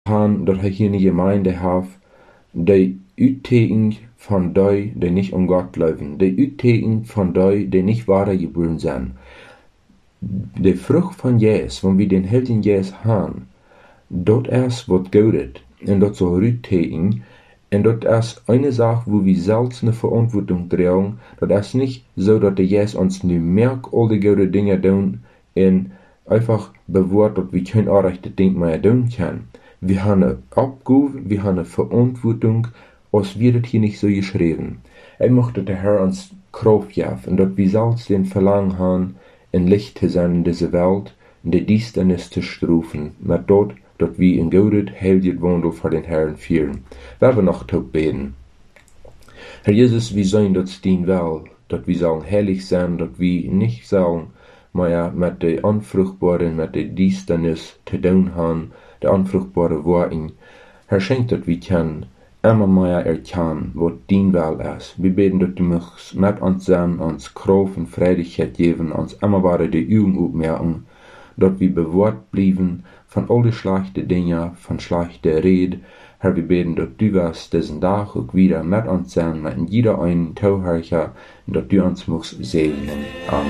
han dat hij hier een gemeinde heeft, die uitteken van die niet om God geloven, die uitteken van die niet ware geboren zijn. De vrucht van Jezus, van wie den Heiligen Geest han, dat is wat Gott en dat zal uitteken. En dat is eine Sache, wo wir selbst eine Verantwortung tragen. Das ist nicht so, dass der Jesus uns nu merkt, all die gute Dinge tun und einfach bewahrt, dass wir kein unrechte Ding mehr tun können. Wir haben eine Abgabe, wir haben eine Verantwortung, als wir das hier nicht so geschrieben. Ich möchte der Herr uns Kraft geben, und dass wir selbst den Verlangen haben, ein Licht zu sein in dieser Welt, in der Düsternis zu strufen, mit dort, dat we een gouden, heilig wandel voor den Herrn führen. We hebben nog te beten. Herr Jesus, we zijn dat dien wel, dat we zullen heilig zijn, dat we niet zullen, maar ja, met de onvruchtbare, met de duisternis te doen hebben, de onvruchtbare woorden. Herr, schenkt dat we kunnen, immer mehr erkennen, wat dien wel is. We beten dat du met ons zijn, ons Kraft en Freudigkeit geven, ons immer wieder die Augen opmerken, dat we bewaard blijven van al die slechte dingen, van slechte reden. Herr, we beten dat du wirst diesen dag ook wieder met ons zijn, met jeder einen Tauherrcher, en dat du ons mocht segnen. Amen.